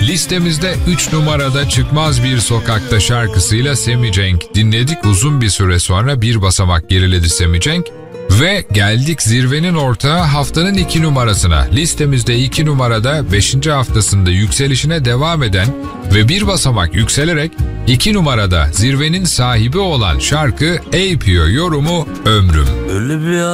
Listemizde 3 numarada Çıkmaz Bir Sokakta şarkısıyla Sammy Cenk dinledik. Uzun bir süre sonra bir basamak geriledi Sammy Cenk. Ve geldik zirvenin ortağı haftanın 2 numarasına. Listemizde 2 numarada 5. haftasında yükselişine devam eden ve bir basamak yükselerek 2 numarada zirvenin sahibi olan şarkı A.P.O. yorumu Ömrüm. Öyle bir